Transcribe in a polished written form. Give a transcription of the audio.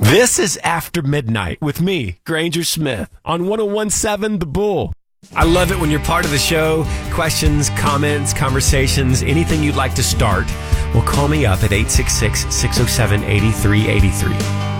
This is After Midnight with me, Granger Smith, on 101.7 The Bull. I love it when you're part of the show. Questions, comments, conversations, anything you'd like to start. Well, call me up at 866-607-8383.